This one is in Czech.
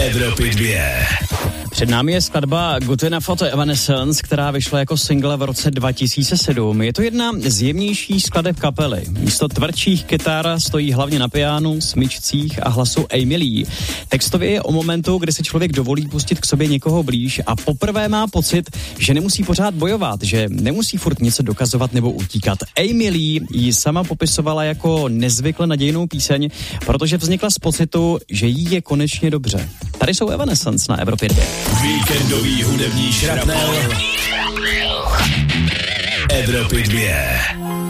Evropy 2. Před námi je skladba Good Enough od Evanescence, která vyšla jako single v roce 2007. Je to jedna z jemnějších skladeb kapely. Místo tvrdších kytar stojí hlavně na pianu, smyčcích a hlasu Amy Lee. Textově je o momentu, kdy se člověk dovolí pustit k sobě někoho blíž a poprvé má pocit, že nemusí pořád bojovat, že nemusí furt něco dokazovat nebo utíkat. Amy Lee ji sama popisovala jako nezvykle nadějnou píseň, protože vznikla z pocitu, že jí je konečně dobře. Tady jsou Evanescence na Evropě 2. Víkendový hudební šrapnel Evropy 2.